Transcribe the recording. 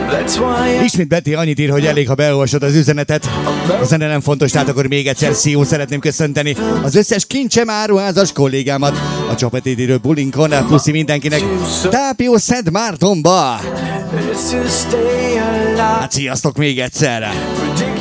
Ismét Betty annyit ír, hogy elég, ha beolvasod az üzenetet. A zene nem fontos, tehát akkor még egyszer szíjú szeretném köszönteni az összes kincsem áruházas kollégámat a Csapetétiről Bulinkon, puszi mindenkinek Tápió Szent Mártonba. Hát sziasztok még egyszer!